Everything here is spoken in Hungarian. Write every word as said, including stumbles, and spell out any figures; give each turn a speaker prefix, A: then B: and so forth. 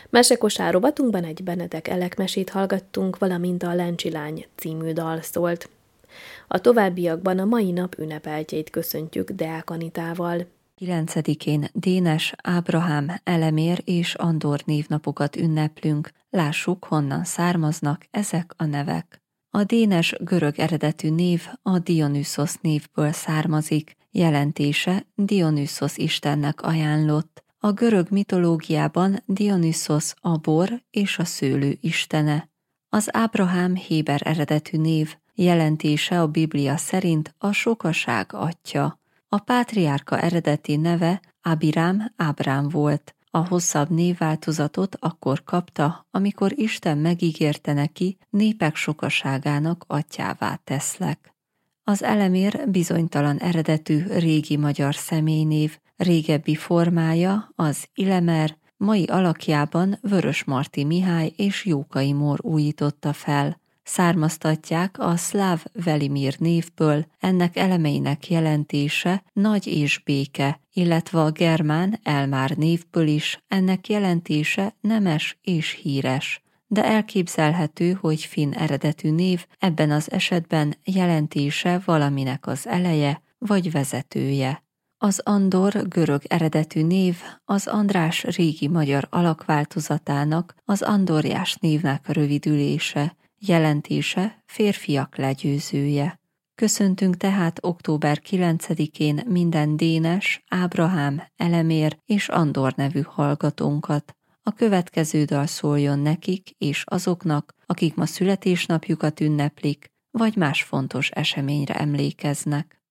A: Mesekosár rovatunkban egy Benedek Elek mesét hallgattunk, valamint a Lencsi lány című dal szólt. A továbbiakban a mai nap ünnepeltjeit köszöntjük Deák Anitával.
B: kilencedikén Dénes, Ábrahám, Elemér és Andor névnapokat ünneplünk. Lássuk, honnan származnak ezek a nevek. A Dénes görög eredetű név a Dionysos névből származik, jelentése Dionysos istennek ajánlott. A görög mitológiában Dionysos a bor és a szőlő istene. Az Ábrahám héber eredetű név, jelentése a Biblia szerint a sokaság atya. A pátriárka eredeti neve Abirám Ábrám volt. A hosszabb névváltozatot akkor kapta, amikor Isten megígérte neki, népek sokaságának atyává teszlek. Az Elemér bizonytalan eredetű régi magyar személynév, régebbi formája az Ilemer, mai alakjában Vörösmarty Mihály és Jókai Mór újította fel. Származtatják a szláv Velimir névből, ennek elemeinek jelentése nagy és béke, illetve a germán Elmár névből is, ennek jelentése nemes és híres. De elképzelhető, hogy finn eredetű név ebben az esetben jelentése valaminek az eleje vagy vezetője. Az Andor görög eredetű név az András régi magyar alakváltozatának, az Andorjás névnek rövidülése, jelentése férfiak legyőzője. Köszöntünk tehát október kilencedikén minden Dénes, Ábrahám, Elemér és Andor nevű hallgatónkat. A következő dal szóljon nekik és azoknak, akik ma születésnapjukat ünneplik, vagy más fontos eseményre emlékeznek.